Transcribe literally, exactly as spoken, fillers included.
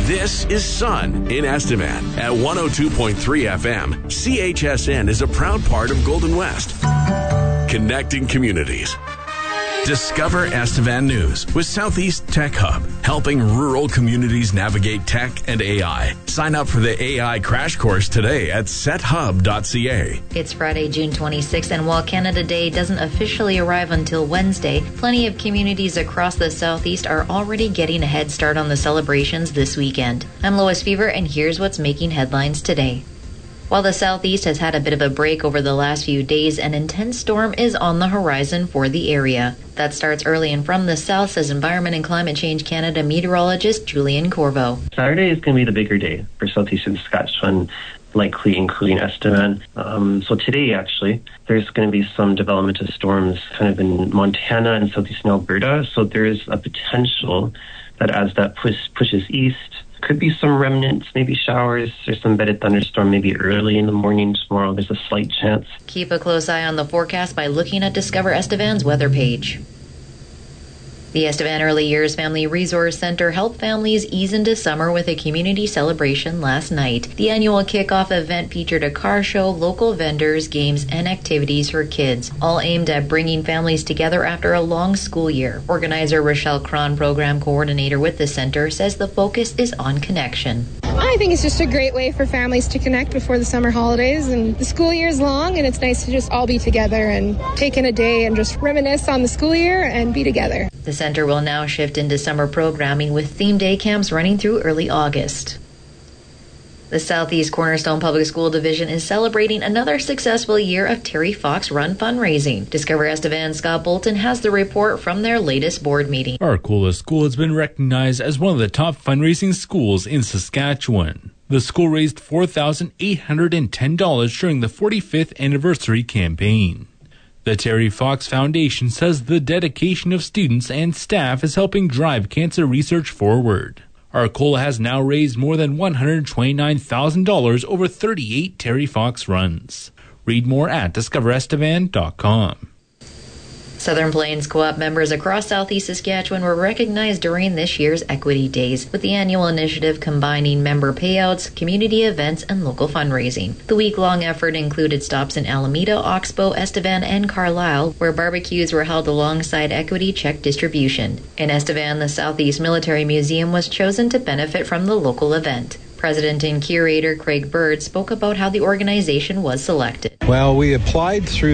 This is Sun in Estevan at one oh two point three F M. C H S N is a proud part of Golden West, connecting communities. Discover Estevan News with Southeast Tech Hub, helping rural communities navigate tech and A I. Sign up for the A I crash course today at set hub dot c a. It's Friday, June twenty-sixth, and while Canada Day doesn't officially arrive until Wednesday, plenty of communities across the Southeast are already getting a head start on the celebrations this weekend. I'm Lois Fever, and here's what's making headlines today. While the Southeast has had a bit of a break over the last few days, an intense storm is on the horizon for the area. That starts early and from the south, says Environment and Climate Change Canada meteorologist Julian Corvo. Saturday is going to be the bigger day for southeastern Saskatchewan, likely including Estevan. Um, so today, actually, there's going to be some development of storms kind of in Montana and southeastern Alberta. So there is a potential that as that push, pushes east, could be some remnants, maybe showers or some embedded thunderstorm maybe early in the morning tomorrow. There's a slight chance. Keep a close eye on the forecast by looking at Discover Estevan's weather page. The Estevan Early Years Family Resource Center helped families ease into summer with a community celebration last night. The annual kickoff event featured a car show, local vendors, games, and activities for kids, all aimed at bringing families together after a long school year. Organizer Rochelle Cron, program coordinator with the center, says the focus is on connection. I think it's just a great way for families to connect before the summer holidays, and the school year is long, and it's nice to just all be together and take in a day and just reminisce on the school year and be together. The center will now shift into summer programming with theme day camps running through early August. The Southeast Cornerstone Public School Division is celebrating another successful year of Terry Fox Run fundraising. Discover Estevan's Scott Bolton has the report from their latest board meeting. Arcola School has been recognized as one of the top fundraising schools in Saskatchewan. The school raised four thousand eight hundred ten dollars during the forty-fifth anniversary campaign. The Terry Fox Foundation says the dedication of students and staff is helping drive cancer research forward. Arcola has now raised more than one hundred twenty-nine thousand dollars over thirty-eight Terry Fox runs. Read more at discover estevan dot com. Southern Plains Co-op members across Southeast Saskatchewan were recognized during this year's Equity Days, with the annual initiative combining member payouts, community events, and local fundraising. The week-long effort included stops in Alameda, Oxbow, Estevan, and Carlisle, where barbecues were held alongside equity check distribution. In Estevan, the Southeast Military Museum was chosen to benefit from the local event. President and curator Craig Bird spoke about how the organization was selected. Well, we applied through